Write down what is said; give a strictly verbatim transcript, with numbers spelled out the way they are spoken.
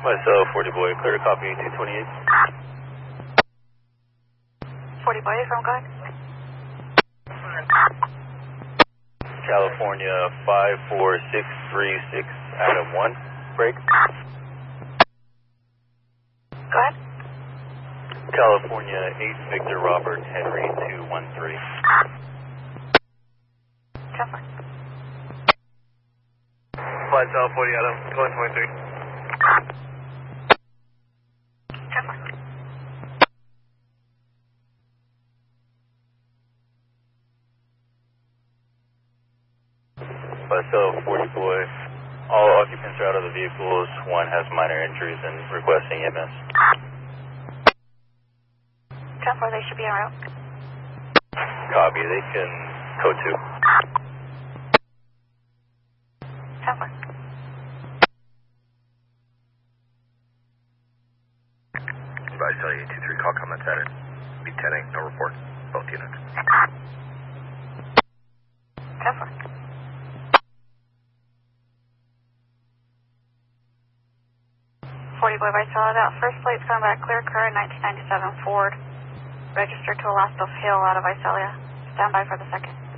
Myself, forty boy, clear to copy two twenty-eight. forty boy, from go ahead. California five four six three six, Adam one, break. Go ahead. California eight Victor Robert Henry two one three. ten four. Flight South forty Adam, going twenty-three. ten four. Myself, forty boy. All occupants are out of the vehicles. One has minor injuries and requesting E M S. ten four, they should be en route. Copy, they can code two. ten four. Advise tell you two three call comments at it. B ten eight, no report. Both units. ten four. forty boy, Visalia, that first plate's coming back clear, current nineteen ninety-seven Ford. Registered to Elastos Hill out of Visalia. Stand by for the second.